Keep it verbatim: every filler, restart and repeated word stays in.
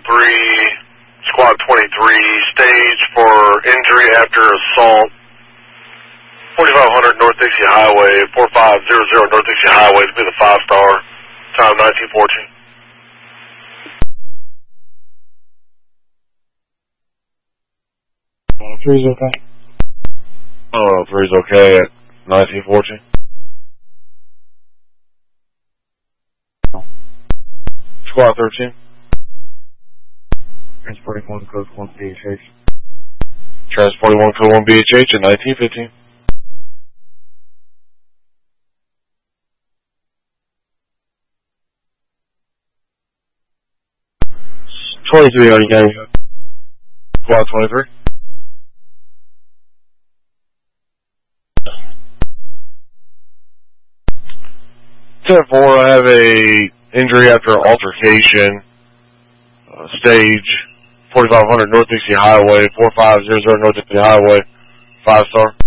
three, Squad twenty-three, stage for injury after assault, forty-five hundred North Dixie Highway, forty-five hundred North Dixie Highway to be the five star, time nineteen fourteen. Uh, three's okay. Oh, three's okay at nineteen fourteen. Squad thirteen. Transporting one code one B H H. Transporting one code one B H H at nineteen fifteen. twenty-three already got it. Squad twenty-three. ten four, I have a injury after altercation, uh, stage forty-five hundred North Dixie Highway, forty-five hundred North Dixie Highway, five star.